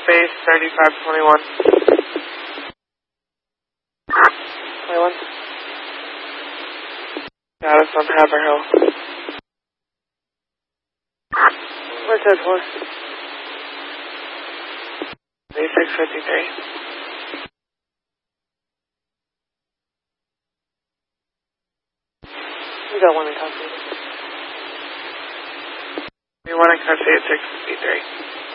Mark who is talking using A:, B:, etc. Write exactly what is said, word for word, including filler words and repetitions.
A: base thirty-five twenty-one. twenty-one. Got us on Haverhill. What's that for? thirty-six fifty-three. We got one in custody. We want in custody at six fifty-three.